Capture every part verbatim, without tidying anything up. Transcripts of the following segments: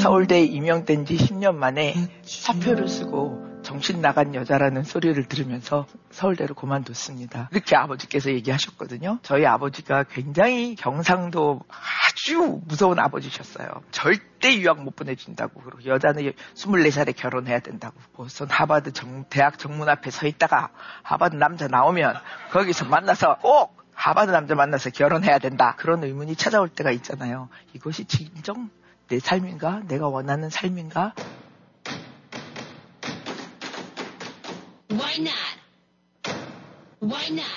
서울대에 임용된 지 십 년 만에 사표를 쓰고 정신 나간 여자라는 소리를 들으면서 서울대를 그만뒀습니다. 이렇게 아버지께서 얘기하셨거든요. 저희 아버지가 굉장히 경상도 아주 무서운 아버지셨어요. 절대 유학 못 보내준다고. 그리고 여자는 스물네 살에 결혼해야 된다고. 보스턴 하버드 정, 대학 정문 앞에 서 있다가 하버드 남자 나오면 거기서 만나서 꼭 하버드 남자 만나서 결혼해야 된다. 그런 의문이 찾아올 때가 있잖아요. 이것이 진정 내 삶인가? 내가 원하는 삶인가? Why not? Why not?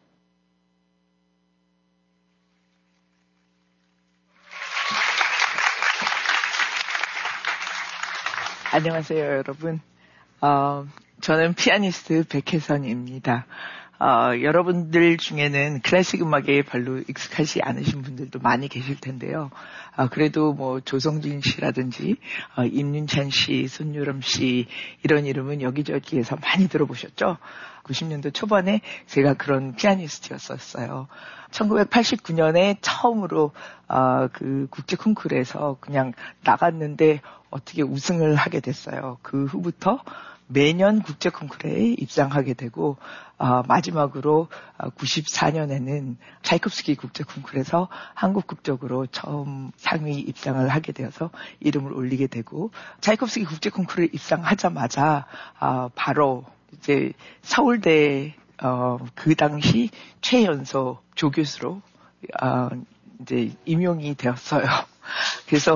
안녕하세요, 여러분. 어, 저는 피아니스트 백혜선입니다. 어, 여러분들 중에는 클래식 음악에 별로 익숙하지 않으신 분들도 많이 계실 텐데요. 어, 그래도 뭐 조성진 씨라든지 어, 임윤찬 씨, 손유람 씨 이런 이름은 여기저기에서 많이 들어보셨죠? 구십 년도 초반에 제가 그런 피아니스트였었어요. 천구백팔십구 년에 처음으로 어, 그 국제 콩쿠르에서 그냥 나갔는데 어떻게 우승을 하게 됐어요. 그 후부터 매년 국제 콩쿠르에 입상하게 되고 어, 마지막으로 어, 구십사 년에는 차이콥스키 국제 콩쿠르에서 한국 국적으로 처음 상위 입상을 하게 되어서 이름을 올리게 되고 차이콥스키 국제 콩쿠르에 입상하자마자 어, 바로 이제 서울대 어, 그 당시 최연소 조교수로 어, 이제 임용이 되었어요. 그래서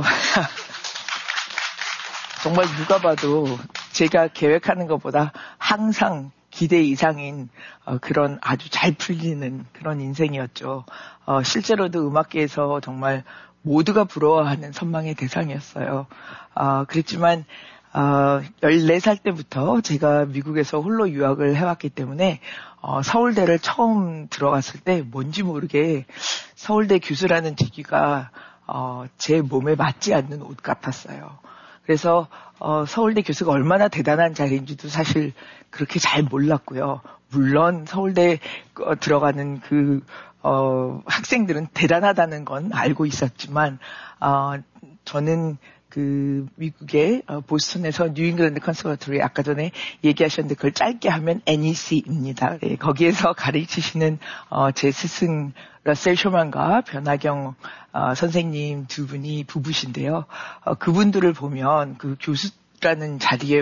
정말 누가 봐도 제가 계획하는 것보다 항상 기대 이상인 어, 그런 아주 잘 풀리는 그런 인생이었죠. 어, 실제로도 음악계에서 정말 모두가 부러워하는 선망의 대상이었어요. 어, 그랬지만 어, 열네 살 때부터 제가 미국에서 홀로 유학을 해왔기 때문에 어, 서울대를 처음 들어갔을 때 뭔지 모르게 서울대 교수라는 직위가 어, 제 몸에 맞지 않는 옷 같았어요. 그래서 어, 서울대 교수가 얼마나 대단한 자리인지도 사실 그렇게 잘 몰랐고요. 물론 서울대 어, 들어가는 그 어, 학생들은 대단하다는 건 알고 있었지만 어, 저는 그 미국의 어, 보스턴에서 뉴잉글랜드 컨서버토리 아까 전에 얘기하셨는데 그걸 짧게 하면 엔이씨입니다. 네, 거기에서 가르치시는 어, 제 스승 러셀 쇼만과 변하경 어, 선생님 두 분이 부부신데요. 어, 그분들을 보면 그 교수라는 자리에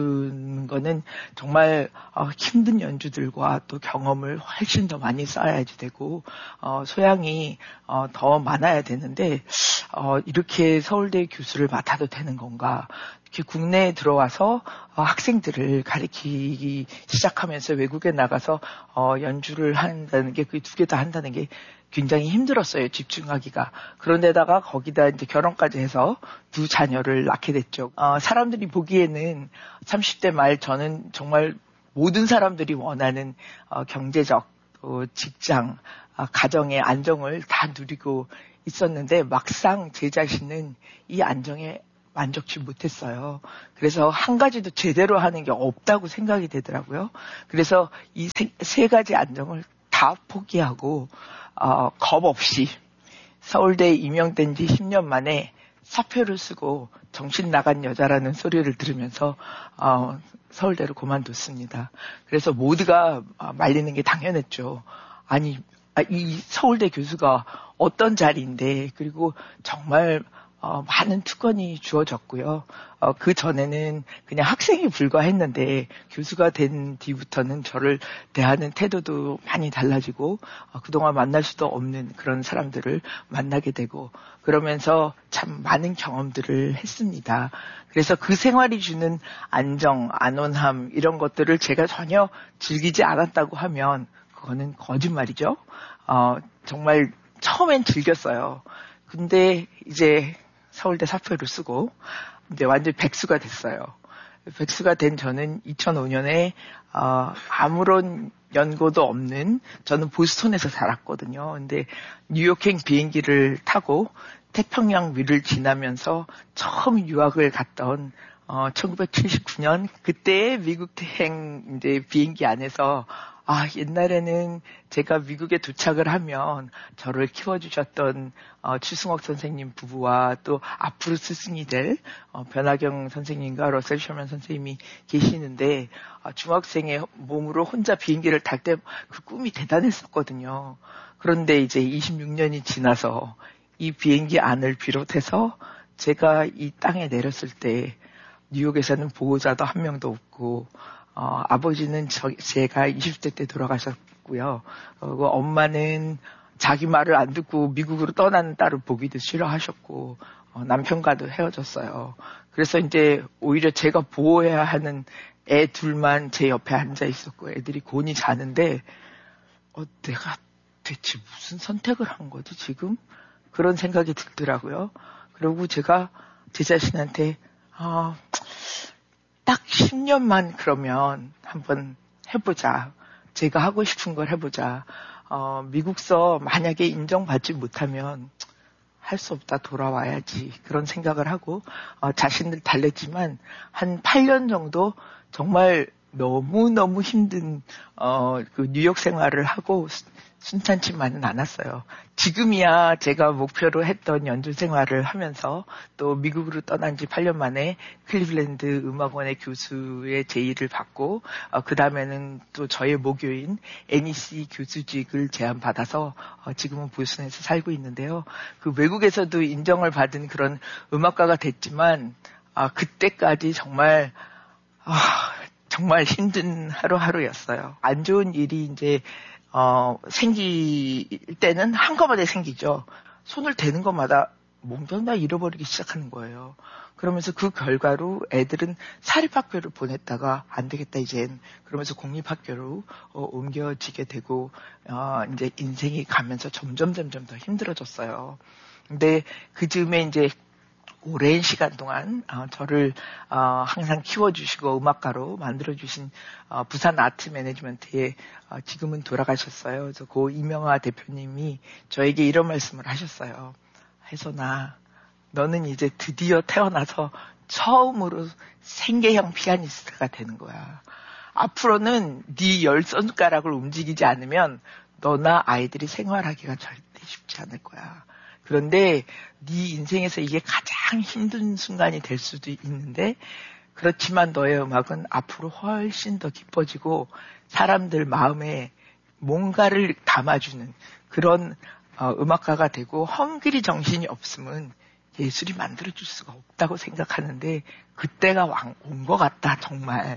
오르는 거는 정말 어, 힘든 연주들과 또 경험을 훨씬 더 많이 쌓아야지 되고 어, 소양이 어, 더 많아야 되는데 어, 이렇게 서울대 교수를 맡아도 되는 건가? 이렇게 국내에 들어와서 어, 학생들을 가르치기 시작하면서 외국에 나가서 어, 연주를 한다는 게 그 두 개 다 한다는 게 굉장히 힘들었어요. 집중하기가. 그런데다가 거기다 이제 결혼까지 해서 두 자녀를 낳게 됐죠. 어, 사람들이 보기에는 삼십 대 말 저는 정말 모든 사람들이 원하는 어, 경제적 또 직장, 어, 가정의 안정을 다 누리고 있었는데 막상 제 자신은 이 안정에 만족치 못했어요. 그래서 한 가지도 제대로 하는 게 없다고 생각이 되더라고요. 그래서 이 세 가지 안정을 다 포기하고 어, 겁 없이 서울대에 임용된 지 십 년 만에 사표를 쓰고 정신 나간 여자라는 소리를 들으면서 어, 서울대를 그만뒀습니다. 그래서 모두가 말리는 게 당연했죠. 아니 이 서울대 교수가 어떤 자리인데 그리고 정말 어, 많은 특권이 주어졌고요. 어, 그 전에는 그냥 학생이 불과했는데 교수가 된 뒤부터는 저를 대하는 태도도 많이 달라지고 어, 그동안 만날 수도 없는 그런 사람들을 만나게 되고 그러면서 참 많은 경험들을 했습니다. 그래서 그 생활이 주는 안정, 안온함 이런 것들을 제가 전혀 즐기지 않았다고 하면 그거는 거짓말이죠. 어, 정말 처음엔 즐겼어요. 근데 이제 서울대 사표를 쓰고 이제 완전 백수가 됐어요. 백수가 된 저는 이천오 년에 어, 아무런 연고도 없는 저는 보스턴에서 살았거든요. 근데 뉴욕행 비행기를 타고 태평양 위를 지나면서 처음 유학을 갔던 어, 천구백칠십구 년 그때 미국행 이제 비행기 안에서 아, 옛날에는 제가 미국에 도착을 하면 저를 키워주셨던 어, 추승옥 선생님 부부와 또 앞으로 스승이 될 어, 변하경 선생님과 러셀 셔먼 선생님이 계시는데 어, 중학생의 몸으로 혼자 비행기를 탈 때 그 꿈이 대단했었거든요. 그런데 이제 이십육 년이 지나서 이 비행기 안을 비롯해서 제가 이 땅에 내렸을 때 뉴욕에서는 보호자도 한 명도 없고 어, 아버지는 저, 제가 이십 대 때 돌아가셨고요. 어, 엄마는 자기 말을 안 듣고 미국으로 떠나는 딸을 보기도 싫어하셨고 어, 남편과도 헤어졌어요. 그래서 이제 오히려 제가 보호해야 하는 애 둘만 제 옆에 앉아 있었고 애들이 곤히 자는데 어, 내가 대체 무슨 선택을 한 거지 지금? 그런 생각이 들더라고요. 그리고 제가 제 자신한테 어, 딱 십 년만 그러면 한번 해보자. 제가 하고 싶은 걸 해보자. 어, 미국서 만약에 인정받지 못하면 할 수 없다 돌아와야지. 그런 생각을 하고 어, 자신을 달랬지만 한 팔 년 정도 정말 너무너무 힘든 어, 그 뉴욕 생활을 하고 순탄치만은 않았어요. 지금이야 제가 목표로 했던 연주 생활을 하면서 또 미국으로 떠난 지 팔 년 만에 클리블랜드 음악원의 교수의 제의를 받고 어, 그 다음에는 또 저의 모교인 엔이씨 교수직을 제안받아서 어, 지금은 보스턴에서 살고 있는데요. 그 외국에서도 인정을 받은 그런 음악가가 됐지만 아, 그때까지 정말 아, 정말 힘든 하루하루였어요. 안 좋은 일이 이제 어, 생길 때는 한꺼번에 생기죠. 손을 대는 것마다 몽땅 다 잃어버리기 시작하는 거예요. 그러면서 그 결과로 애들은 사립학교를 보냈다가 안 되겠다 이젠 그러면서 공립학교로 어, 옮겨지게 되고 어, 이제 인생이 가면서 점점 점점 더 힘들어졌어요. 근데 그 즈음에 이제 오랜 시간 동안 어, 저를 어, 항상 키워주시고 음악가로 만들어주신 어, 부산 아트 매니지먼트에 어, 지금은 돌아가셨어요. 그래서 고 이명화 대표님이 저에게 이런 말씀을 하셨어요. 혜선아, 너는 이제 드디어 태어나서 처음으로 생계형 피아니스트가 되는 거야. 앞으로는 네 열 손가락을 움직이지 않으면 너나 아이들이 생활하기가 절대 쉽지 않을 거야. 그런데 네 인생에서 이게 가장 힘든 순간이 될 수도 있는데 그렇지만 너의 음악은 앞으로 훨씬 더 깊어지고 사람들 마음에 뭔가를 담아주는 그런 어, 음악가가 되고 헝그리 정신이 없으면 예술이 만들어줄 수가 없다고 생각하는데 그때가 온 것 같다. 정말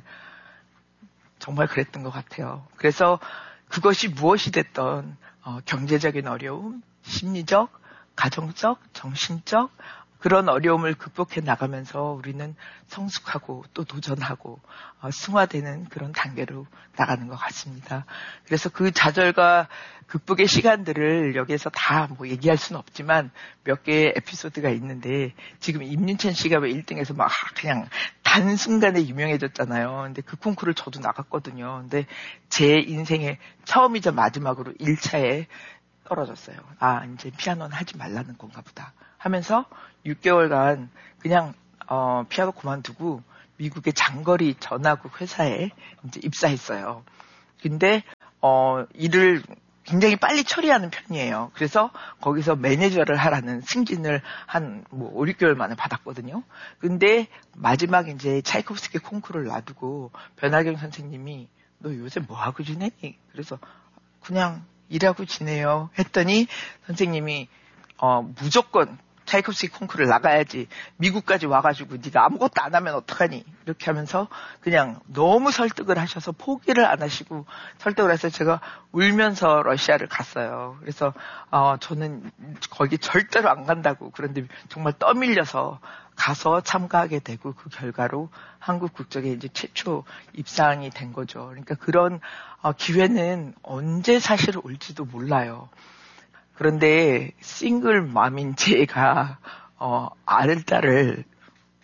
정말 그랬던 것 같아요. 그래서 그것이 무엇이 됐던 어, 경제적인 어려움, 심리적 가정적, 정신적 그런 어려움을 극복해 나가면서 우리는 성숙하고 또 도전하고 어, 승화되는 그런 단계로 나가는 것 같습니다. 그래서 그 좌절과 극복의 시간들을 여기에서 다 뭐 얘기할 수는 없지만 몇 개의 에피소드가 있는데 지금 임윤찬 씨가 왜 일 등에서 막 그냥 단순간에 유명해졌잖아요. 근데 그 콩쿠르를 저도 나갔거든요. 근데 제 인생의 처음이자 마지막으로 일 차에 떨어졌어요. 아, 이제 피아노는 하지 말라는 건가 보다 하면서 육 개월간 그냥 어, 피아노 그만두고 미국의 장거리 전화국 회사에 이제 입사했어요. 근데 어, 일을 굉장히 빨리 처리하는 편이에요. 그래서 거기서 매니저를 하라는 승진을 한 뭐 오, 육 개월 만에 받았거든요. 근데 마지막 이제 차이코프스키 콩쿠르를 놔두고 변하경 선생님이 너 요새 뭐 하고 지내니? 그래서 그냥 일하고 지내요. 했더니 선생님이 어, 무조건 차이콥스키 콩쿠르를 나가야지. 미국까지 와가지고 네가 아무것도 안 하면 어떡하니? 이렇게 하면서 그냥 너무 설득을 하셔서 포기를 안 하시고 설득을 해서 제가 울면서 러시아를 갔어요. 그래서 어, 저는 거기 절대로 안 간다고 그런데 정말 떠밀려서 가서 참가하게 되고 그 결과로 한국 국적에 이제 최초 입상이 된 거죠. 그러니까 그런 어, 기회는 언제 사실 올지도 몰라요. 그런데 싱글 맘인 제가 어, 아들, 딸을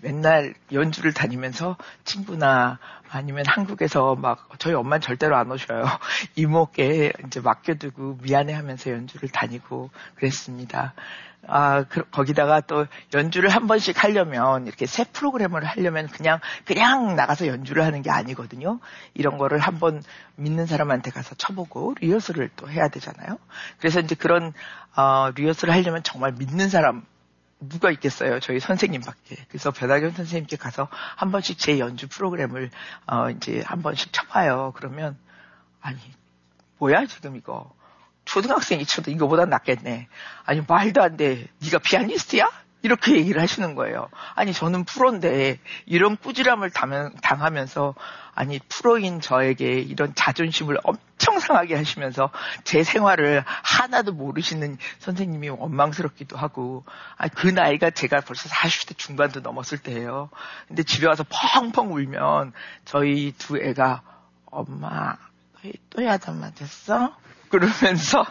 맨날 연주를 다니면서 친구나 아니면 한국에서 막 저희 엄마는 절대로 안 오셔요. 이모께 이제 맡겨두고 미안해하면서 연주를 다니고 그랬습니다. 아, 그, 거기다가 또 연주를 한 번씩 하려면 이렇게 새 프로그램을 하려면 그냥 그냥 나가서 연주를 하는 게 아니거든요. 이런 거를 한번 믿는 사람한테 가서 쳐보고 리허설을 또 해야 되잖아요. 그래서 이제 그런 어, 리허설을 하려면 정말 믿는 사람 누가 있겠어요? 저희 선생님밖에. 그래서 변학연 선생님께 가서 한 번씩 제 연주 프로그램을 어 이제 한 번씩 쳐봐요. 그러면 아니 뭐야 지금 이거 초등학생이 쳐도 이거보다 낫겠네. 아니 말도 안 돼. 네가 피아니스트야? 이렇게 얘기를 하시는 거예요. 아니 저는 프로인데 이런 꾸지람을 당하면서 아니 프로인 저에게 이런 자존심을 엄청 상하게 하시면서 제 생활을 하나도 모르시는 선생님이 원망스럽기도 하고 아니 그 나이가 제가 벌써 사십 대 중반도 넘었을 때예요. 근데 집에 와서 펑펑 울면 저희 두 애가 엄마 또 야단 맞았어? 그러면서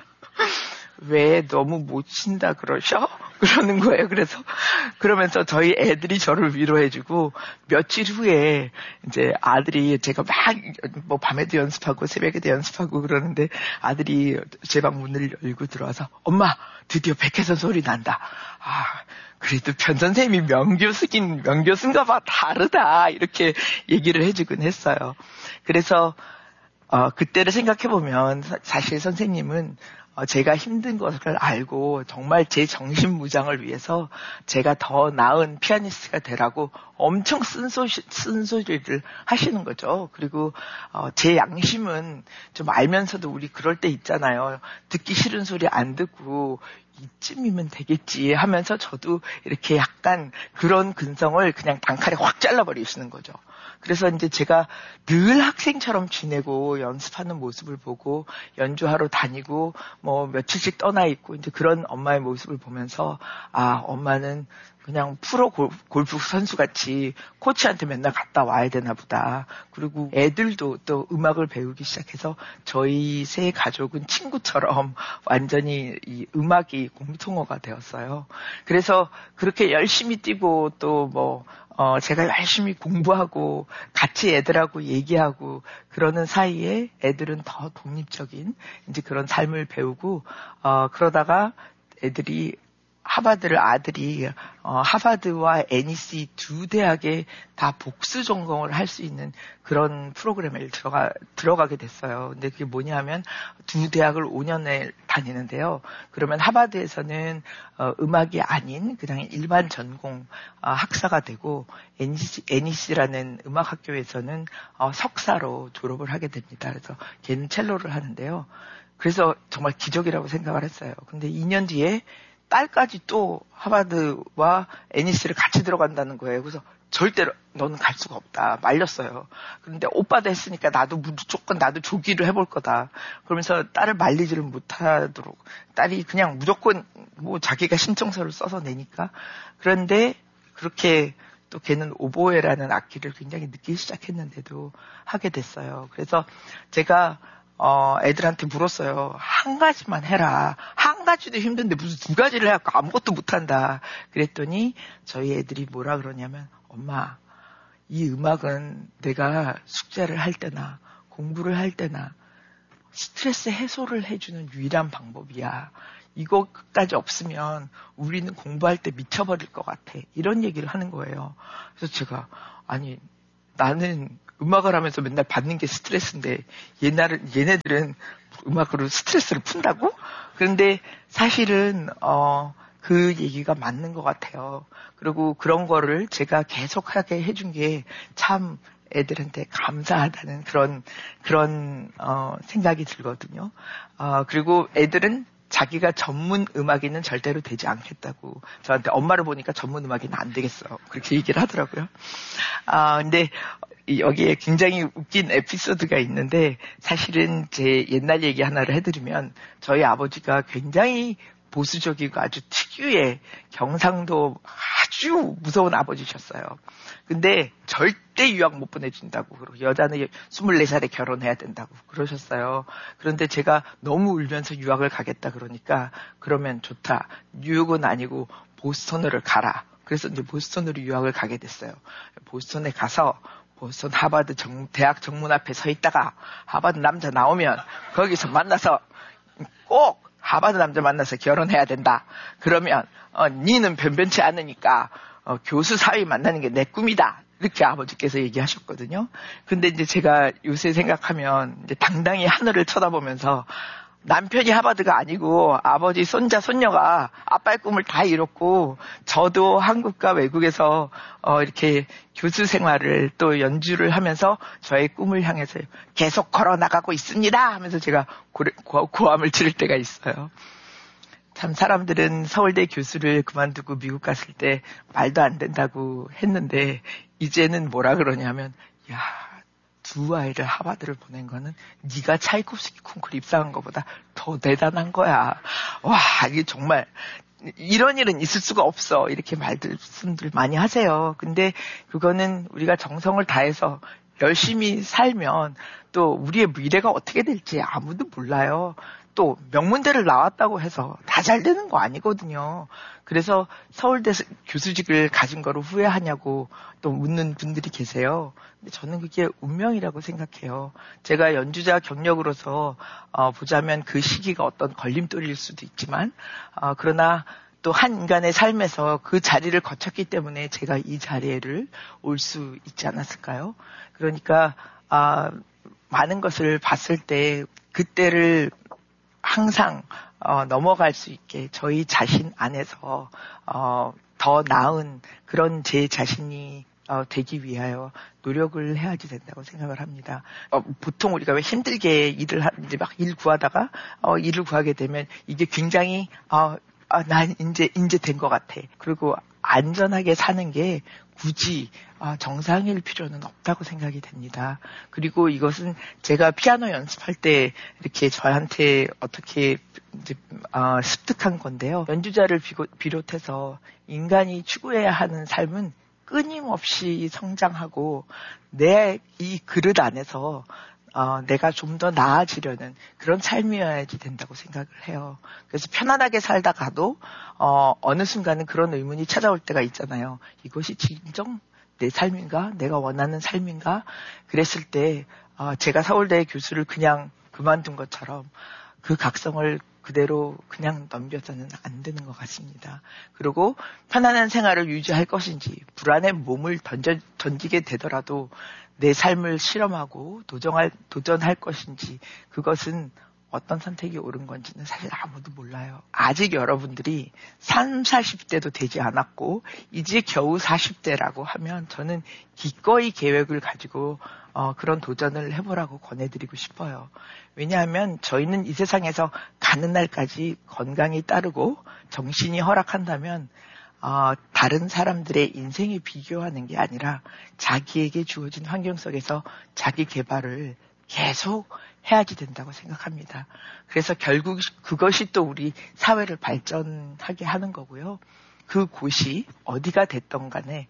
왜 너무 못 친다 그러셔? 그러는 거예요. 그래서 그러면서 저희 애들이 저를 위로해주고 며칠 후에 이제 아들이 제가 막 뭐 밤에도 연습하고 새벽에도 연습하고 그러는데 아들이 제 방 문을 열고 들어와서 엄마 드디어 백혜선 소리 난다. 아 그래도 변 선생님이 명교수긴 명교수인가 봐 다르다 이렇게 얘기를 해주곤 했어요. 그래서 어, 그때를 생각해보면 사실 선생님은 어, 제가 힘든 것을 알고 정말 제 정신무장을 위해서 제가 더 나은 피아니스트가 되라고 엄청 쓴소리, 쓴소리를 하시는 거죠. 그리고 어, 제 양심은 좀 알면서도 우리 그럴 때 있잖아요. 듣기 싫은 소리 안 듣고 이쯤이면 되겠지 하면서 저도 이렇게 약간 그런 근성을 그냥 단칼에 확 잘라버리시는 거죠. 그래서 이제 제가 늘 학생처럼 지내고 연습하는 모습을 보고 연주하러 다니고 뭐 며칠씩 떠나 있고 이제 그런 엄마의 모습을 보면서 아, 엄마는 그냥 프로 골프 선수같이 코치한테 맨날 갔다 와야 되나 보다. 그리고 애들도 또 음악을 배우기 시작해서 저희 세 가족은 친구처럼 완전히 이 음악이 공통어가 되었어요. 그래서 그렇게 열심히 뛰고 또 뭐 어, 제가 열심히 공부하고 같이 애들하고 얘기하고 그러는 사이에 애들은 더 독립적인 이제 그런 삶을 배우고 어, 그러다가 애들이 하버드를 아들이 어, 하버드와 엔이씨 두 대학에 다 복수 전공을 할 수 있는 그런 프로그램에 들어가 들어가게 됐어요. 근데 그게 뭐냐면 두 대학을 오 년에 다니는데요. 그러면 하버드에서는 어, 음악이 아닌 그냥 일반 전공 어, 학사가 되고 엔이씨, 엔이씨라는 음악 학교에서는 어, 석사로 졸업을 하게 됩니다. 그래서 걔는 첼로를 하는데요. 그래서 정말 기적이라고 생각을 했어요. 근데 이 년 뒤에 딸까지 또 하버드와 엔이씨를 같이 들어간다는 거예요. 그래서 절대로 너는 갈 수가 없다. 말렸어요. 그런데 오빠도 했으니까 나도 무조건 나도 조기를 해볼 거다. 그러면서 딸을 말리지를 못하도록 딸이 그냥 무조건 뭐 자기가 신청서를 써서 내니까. 그런데 그렇게 또 걔는 오보에라는 악기를 굉장히 늦게 시작했는데도 하게 됐어요. 그래서 제가 어, 애들한테 물었어요. 한 가지만 해라. 한 가지도 힘든데 무슨 두 가지를 해갖고 아무것도 못한다. 그랬더니 저희 애들이 뭐라 그러냐면 엄마, 이 음악은 내가 숙제를 할 때나 공부를 할 때나 스트레스 해소를 해주는 유일한 방법이야. 이거까지 없으면 우리는 공부할 때 미쳐버릴 것 같아. 이런 얘기를 하는 거예요. 그래서 제가 아니 나는 음악을 하면서 맨날 받는 게 스트레스인데 얘네들은, 얘네들은 음악으로 스트레스를 푼다고? 그런데 사실은 어, 그 얘기가 맞는 것 같아요. 그리고 그런 거를 제가 계속하게 해준 게 참 애들한테 감사하다는 그런 그런 어, 생각이 들거든요. 어, 그리고 애들은 자기가 전문 음악인은 절대로 되지 않겠다고 저한테 엄마를 보니까 전문 음악인은 안 되겠어 그렇게 얘기를 하더라고요. 아 근데 여기에 굉장히 웃긴 에피소드가 있는데 사실은 제 옛날 얘기 하나를 해드리면 저희 아버지가 굉장히 보수적이고 아주 특유의 경상도 아주 무서운 아버지셨어요. 근데 절대 유학 못 보내준다고 그러고 여자는 스물네 살에 결혼해야 된다고 그러셨어요. 그런데 제가 너무 울면서 유학을 가겠다 그러니까 그러면 좋다. 뉴욕은 아니고 보스턴으로 가라. 그래서 이제 보스턴으로 유학을 가게 됐어요. 보스턴에 가서 보스턴 하버드 정, 대학 정문 앞에 서 있다가 하버드 남자 나오면 거기서 만나서 꼭 하버드 남자 만나서 결혼해야 된다. 그러면 어, 니는 변변치 않으니까 어, 교수 사위 만나는 게 내 꿈이다. 이렇게 아버지께서 얘기하셨거든요. 근데 이제 제가 요새 생각하면 이제 당당히 하늘을 쳐다보면서 남편이 하버드가 아니고 아버지 손자 손녀가 아빠의 꿈을 다 이뤘고 저도 한국과 외국에서 어 이렇게 교수 생활을 또 연주를 하면서 저의 꿈을 향해서 계속 걸어 나가고 있습니다 하면서 제가 고, 고, 고함을 지를 때가 있어요. 참 사람들은 서울대 교수를 그만두고 미국 갔을 때 말도 안 된다고 했는데 이제는 뭐라 그러냐면 야 두 아이를 하버드를 보낸 거는 네가 차이콥스키 콩쿠르 입상한 것보다 더 대단한 거야. 와 이게 정말 이런 일은 있을 수가 없어. 이렇게 말씀들 많이 하세요. 근데 그거는 우리가 정성을 다해서 열심히 살면 또 우리의 미래가 어떻게 될지 아무도 몰라요. 또 명문대를 나왔다고 해서 다 잘 되는 거 아니거든요. 그래서 서울대 교수직을 가진 거로 후회하냐고 또 묻는 분들이 계세요. 근데 저는 그게 운명이라고 생각해요. 제가 연주자 경력으로서 어, 보자면 그 시기가 어떤 걸림돌일 수도 있지만 어, 그러나 또 한 인간의 삶에서 그 자리를 거쳤기 때문에 제가 이 자리를 올 수 있지 않았을까요? 그러니까 아, 많은 것을 봤을 때 그때를 항상 어, 넘어갈 수 있게 저희 자신 안에서 어, 더 나은 그런 제 자신이 어, 되기 위하여 노력을 해야지 된다고 생각을 합니다. 어, 보통 우리가 왜 힘들게 일을 하, 이제 막 일 구하다가 어, 일을 구하게 되면 이게 굉장히 어, 아, 난 이제 이제 된 것 같아. 그리고 안전하게 사는 게 굳이 정상일 필요는 없다고 생각이 됩니다. 그리고 이것은 제가 피아노 연습할 때 이렇게 저한테 어떻게 이제 어, 습득한 건데요. 연주자를 비롯해서 인간이 추구해야 하는 삶은 끊임없이 성장하고 내 이 그릇 안에서 어, 내가 좀 더 나아지려는 그런 삶이어야지 된다고 생각을 해요. 그래서 편안하게 살다가도 어, 어느 순간은 그런 의문이 찾아올 때가 있잖아요. 이것이 진정 내 삶인가? 내가 원하는 삶인가? 그랬을 때 어, 제가 서울대 교수를 그냥 그만둔 것처럼 그 각성을 그대로 그냥 넘겨서는 안 되는 것 같습니다. 그리고 편안한 생활을 유지할 것인지 불안의 몸을 던져, 던지게 되더라도 내 삶을 실험하고 도전할, 도전할 것인지 그것은 어떤 선택이 옳은 건지는 사실 아무도 몰라요. 아직 여러분들이 삼, 사십 대도 되지 않았고 이제 겨우 사십 대라고 하면 저는 기꺼이 계획을 가지고 어, 그런 도전을 해보라고 권해드리고 싶어요. 왜냐하면 저희는 이 세상에서 가는 날까지 건강이 따르고 정신이 허락한다면 어, 다른 사람들의 인생에 비교하는 게 아니라 자기에게 주어진 환경 속에서 자기 개발을 계속 해야지 된다고 생각합니다. 그래서 결국 그것이 또 우리 사회를 발전하게 하는 거고요. 그 곳이 어디가 됐던 간에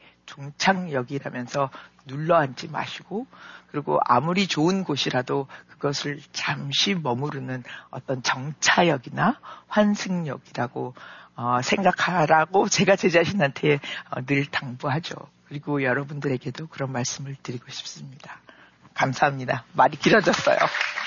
종착역이라면서 눌러앉지 마시고 그리고 아무리 좋은 곳이라도 그것을 잠시 머무르는 어떤 정차역이나 환승역이라고 어, 생각하라고 제가 제 자신한테 어, 늘 당부하죠. 그리고 여러분들에게도 그런 말씀을 드리고 싶습니다. 감사합니다. 말이 길어졌어요.